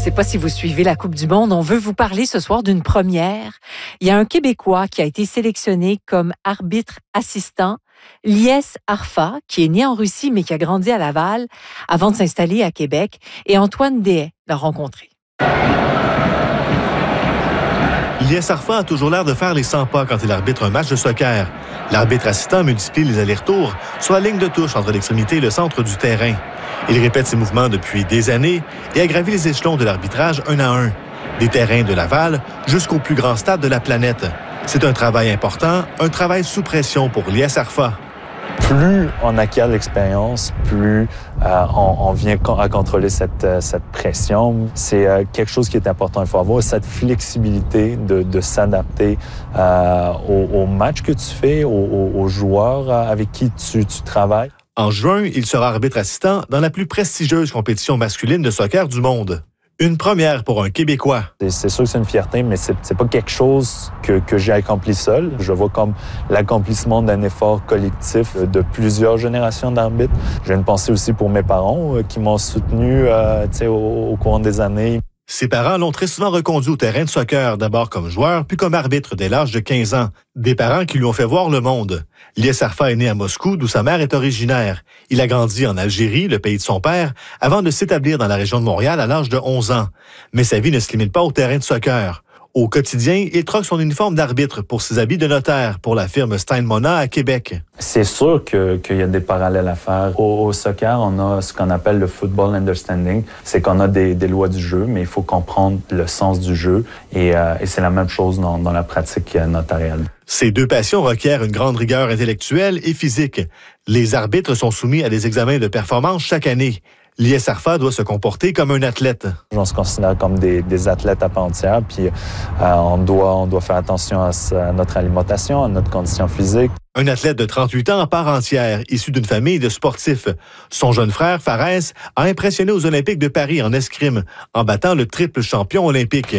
sais pas si vous suivez la Coupe du Monde. On veut vous parler ce soir d'une première. Il y a un Québécois qui a été sélectionné comme arbitre assistant, Lies Arfa, qui est né en Russie mais qui a grandi à Laval avant de s'installer à Québec. Et Antoine Dehaye l'a rencontré. Lies Arfa a toujours l'air de faire les 100 pas quand il arbitre un match de soccer. L'arbitre assistant multiplie les allers-retours sur la ligne de touche entre l'extrémité et le centre du terrain. Il répète ses mouvements depuis des années et a gravi les échelons de l'arbitrage un à un, des terrains de Laval jusqu'au plus grand stade de la planète. C'est un travail important, un travail sous pression pour Lies Arfa. Plus on acquiert l'expérience, plus on vient à contrôler cette pression. C'est quelque chose qui est important. Il faut avoir cette flexibilité de s'adapter au match que tu fais, aux joueurs avec qui tu travailles. En juin, il sera arbitre assistant dans la plus prestigieuse compétition masculine de soccer du monde. Une première pour un Québécois. C'est sûr que c'est une fierté, mais c'est pas quelque chose que j'ai accompli seul. Je vois comme l'accomplissement d'un effort collectif de plusieurs générations d'arbitres. J'ai une pensée aussi pour mes parents qui m'ont soutenu au cours des années. Ses parents l'ont très souvent reconduit au terrain de soccer, d'abord comme joueur, puis comme arbitre dès l'âge de 15 ans. Des parents qui lui ont fait voir le monde. Lies Arfa est né à Moscou, d'où sa mère est originaire. Il a grandi en Algérie, le pays de son père, avant de s'établir dans la région de Montréal à l'âge de 11 ans. Mais sa vie ne se limite pas au terrain de soccer. Au quotidien, il troque son uniforme d'arbitre pour ses habits de notaire pour la firme Stein-Mona à Québec. C'est sûr qu'il y a des parallèles à faire. Au soccer, on a ce qu'on appelle le football understanding. C'est qu'on a des lois du jeu, mais il faut comprendre le sens du jeu. Et c'est la même chose dans la pratique notariale. Ces deux passions requièrent une grande rigueur intellectuelle et physique. Les arbitres sont soumis à des examens de performance chaque année. Lies Arfa doit se comporter comme un athlète. On se considère comme des athlètes à part entière, puis on doit faire attention à notre alimentation, à notre condition physique. Un athlète de 38 ans à part entière, issu d'une famille de sportifs. Son jeune frère, Fares, a impressionné aux Olympiques de Paris en escrime, en battant le triple champion olympique.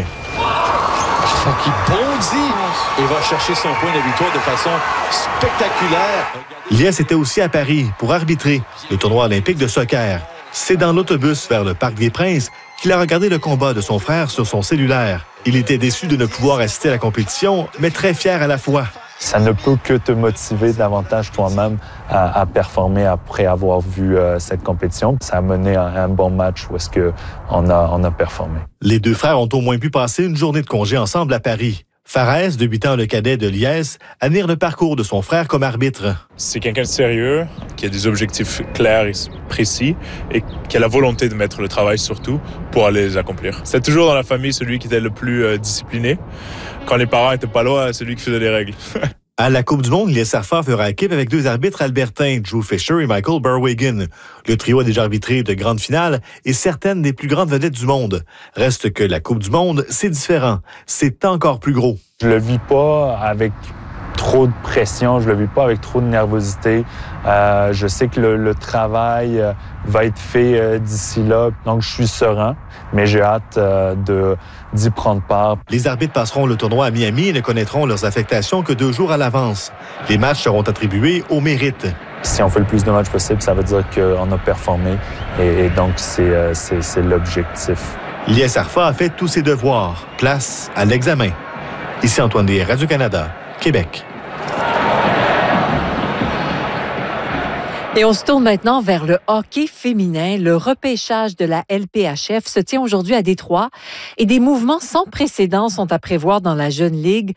Qui bondit et va chercher son point de victoire de façon spectaculaire. Lies était aussi à Paris pour arbitrer le tournoi olympique de soccer. C'est dans l'autobus vers le Parc des Princes qu'il a regardé le combat de son frère sur son cellulaire. Il était déçu de ne pouvoir assister à la compétition, mais très fier à la fois. Ça ne peut que te motiver davantage toi-même à performer après avoir vu cette compétition. Ça a mené à un bon match où est-ce qu'on a performé. Les deux frères ont au moins pu passer une journée de congé ensemble à Paris. Fares, débutant le cadet de Lies, admire le parcours de son frère comme arbitre. C'est quelqu'un de sérieux, qui a des objectifs clairs et précis et qui a la volonté de mettre le travail surtout pour aller les accomplir. C'est toujours dans la famille celui qui était le plus discipliné. Quand les parents étaient pas là, c'est lui qui faisait les règles. À la Coupe du Monde, Lies Arfa fera équipe avec deux arbitres albertains, Drew Fisher et Michael Berwagen. Le trio a déjà arbitré de grandes finales et certaines des plus grandes vedettes du monde. Reste que la Coupe du Monde, c'est différent. C'est encore plus gros. Je le vis pas avec trop de pression, je le vis pas avec trop de nervosité. Je sais que le travail va être fait d'ici là, donc je suis serein, mais j'ai hâte d'y prendre part. Les arbitres passeront le tournoi à Miami et ne connaîtront leurs affectations que 2 jours à l'avance. Les matchs seront attribués au mérite. Si on fait le plus de matchs possible, ça veut dire qu'on a performé et donc c'est l'objectif. Lies Arfa a fait tous ses devoirs. Place à l'examen. Ici Antoine Dehaye, Radio-Canada, Québec. Et on se tourne maintenant vers le hockey féminin. Le repêchage de la LPHF se tient aujourd'hui à Détroit et des mouvements sans précédent sont à prévoir dans la Jeune Ligue.